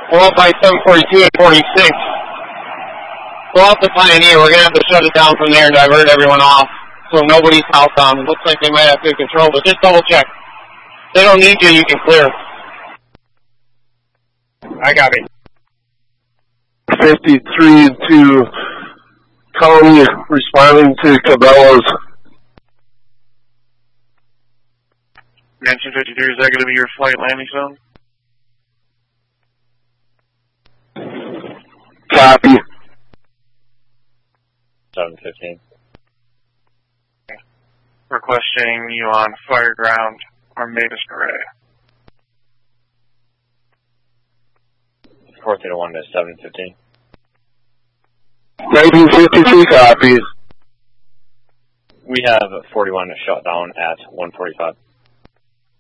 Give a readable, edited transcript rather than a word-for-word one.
We're up by 742 and 46. Go out the Pioneer. We're going to have to shut it down from there and divert everyone off. So nobody's southbound. Looks like they might have good control, but just double check. If they don't need you, you can clear. I got it. 53 to Colony responding to Cabela's. Mansion 53, is that going to be your flight landing zone? Copy. 715. Requesting you on Fireground or Mavis Array. 1401 to 715. 1953 copy. We have 41 shut down at 145.